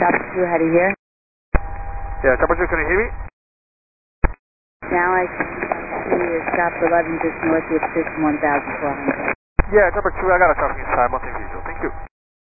Chopper 2, how do you hear? Yeah, Chopper 2, can you hear me? Now I can see you. Stop 11 just north of system 1400. Yeah, Chopper 2, I got a talking inside, multi-visual.